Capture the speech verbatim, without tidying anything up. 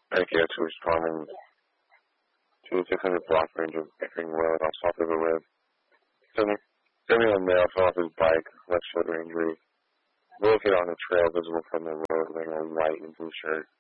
Medicaid was responding to a six hundred block range of Pickering Road on South River Road. Seventy-year-old male fell off his bike, left shoulder injury, located on a trail visible from the road wearing a white and blue shirt.